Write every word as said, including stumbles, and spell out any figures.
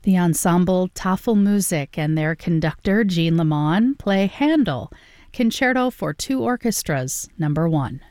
The ensemble Tafelmusik and their conductor Jean Lamont play Handel, Concerto for Two Orchestras, number one.